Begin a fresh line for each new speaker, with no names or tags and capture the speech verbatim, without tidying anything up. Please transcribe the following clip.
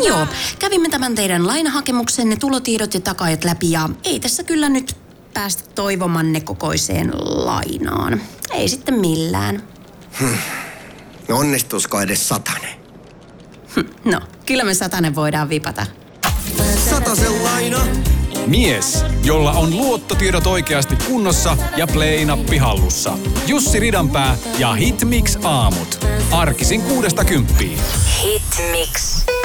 Joo, kävimme tämän teidän lainahakemuksenne, tulotiedot ja takaajat läpi ja ei tässä kyllä nyt päästä toivomanne kokoiseen lainaan. Ei sitten millään.
Hmm. No onnistuisiko edes satanen?
Hm. No, kyllä me satanen voidaan vipata.
Satasen laina.
Mies, jolla on luottotiedot oikeasti kunnossa ja Play-nappi hallussa. Jussi Ridanpää ja Hitmix aamut. Arkisin kuudesta kymppiin.
Hitmix.